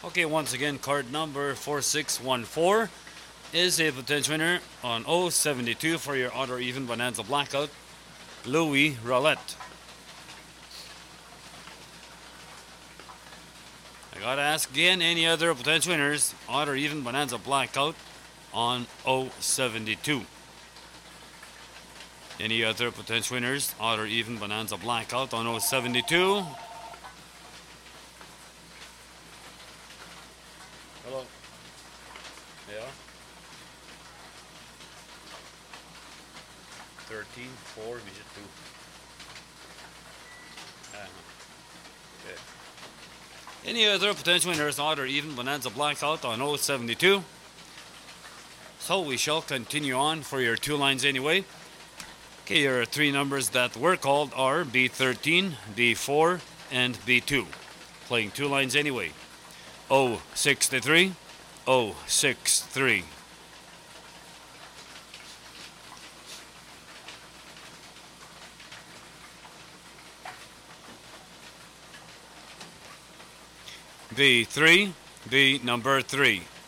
Okay, once again, card number 4614 is a potential winner on 072 for your odd or even bonanza blackout, Louis Roulette. I gotta ask again, any other potential winners, odd or even bonanza blackout on 072? Any other potential winners, odd or even bonanza blackout on 072? Hello. Yeah. 13, 4, digit 2. Okay. Any other potential winners, odd or even bonanza blackout on 072? So we shall continue on for your two lines anyway. Okay, your three numbers that were called are B13, B4, and B2. Playing two lines anyway. 063, 063. B3, B number 3.